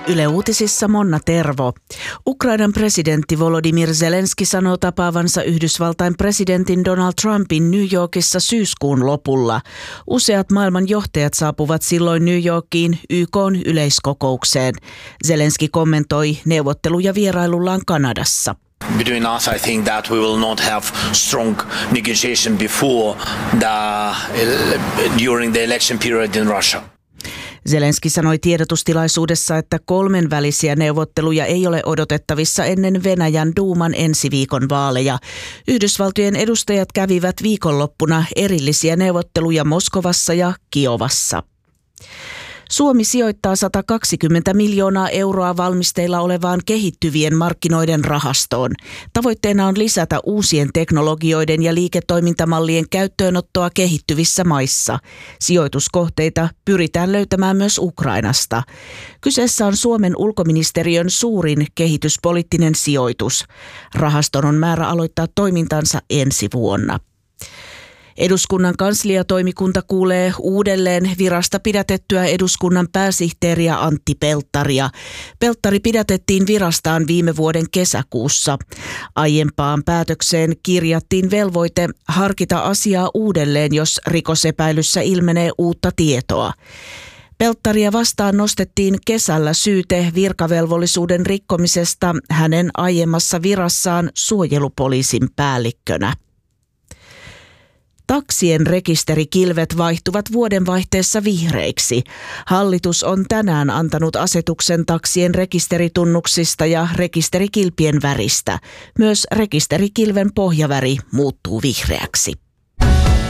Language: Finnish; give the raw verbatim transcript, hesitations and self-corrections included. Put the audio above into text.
Yle Uutisissa Monna Tervo. Ukrainan presidentti Volodymyr Zelenski sanoo tapaavansa Yhdysvaltain presidentin Donald Trumpin New Yorkissa syyskuun lopulla. Useat maailman johtajat saapuvat silloin New Yorkiin Y K:n yleiskokoukseen. Zelenski kommentoi neuvotteluja vierailullaan Kanadassa. Between us, I think that we will not have strong negotiation before the during the election period in Russia. Zelenski sanoi tiedotustilaisuudessa, että kolmen välisiä neuvotteluja ei ole odotettavissa ennen Venäjän duuman ensi viikon vaaleja. Yhdysvaltojen edustajat kävivät viikonloppuna erillisiä neuvotteluja Moskovassa ja Kiovassa. Suomi sijoittaa sata kaksikymmentä miljoonaa euroa valmisteilla olevaan kehittyvien markkinoiden rahastoon. Tavoitteena on lisätä uusien teknologioiden ja liiketoimintamallien käyttöönottoa kehittyvissä maissa. Sijoituskohteita pyritään löytämään myös Ukrainasta. Kyseessä on Suomen ulkoministeriön suurin kehityspoliittinen sijoitus. Rahaston on määrä aloittaa toimintansa ensi vuonna. Eduskunnan kansliatoimikunta kuulee uudelleen virasta pidätettyä eduskunnan pääsihteeriä Antti Pelttaria. Pelttari pidätettiin virastaan viime vuoden kesäkuussa. Aiempaan päätökseen kirjattiin velvoite harkita asiaa uudelleen, jos rikosepäilyssä ilmenee uutta tietoa. Pelttaria vastaan nostettiin kesällä syyte virkavelvollisuuden rikkomisesta hänen aiemmassa virassaan suojelupoliisin päällikkönä. Taksien rekisterikilvet vaihtuvat vuodenvaihteessa vihreiksi. Hallitus on tänään antanut asetuksen taksien rekisteritunnuksista ja rekisterikilpien väristä. Myös rekisterikilven pohjaväri muuttuu vihreäksi.